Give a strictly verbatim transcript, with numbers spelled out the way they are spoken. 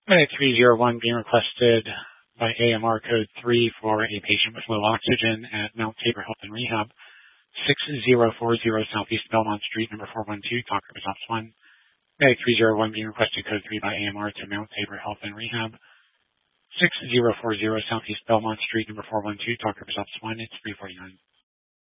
Medic three zero one being requested by A M R code three for a patient with low oxygen at Mount Tabor Health and Rehab, six zero four zero Southeast Belmont Street, number four one two, talk group is Ops one. Medic three zero one being requested code three by A M R to Mount Tabor Health and Rehab, six zero four zero Southeast Belmont Street, number four one two, talk group is Ops one. It's three forty-nine.